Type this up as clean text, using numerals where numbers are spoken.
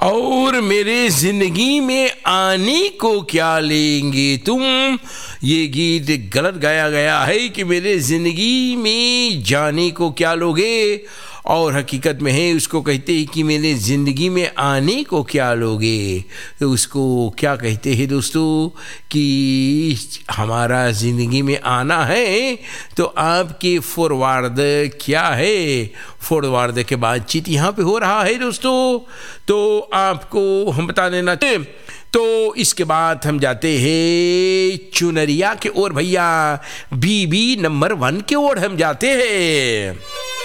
और मेरे जिंदगी में आने को क्या लेंगे तुम। ये गीत गलत गाया गया है कि मेरे जिंदगी में जाने को क्या लोगे, और हकीकत में है उसको कहते हैं कि मेरे ज़िंदगी में आने को क्या लोगे। तो उसको क्या कहते हैं दोस्तों कि हमारा ज़िंदगी में आना है तो आपके फॉरवर्ड क्या है। फॉरवर्ड के बातचीत यहाँ पे हो रहा है दोस्तों, तो आपको हम बता देना चाहिए। तो इसके बाद हम जाते हैं चुनरिया के ओर भैया, बीबी नंबर 1 के ओर हम जाते हैं।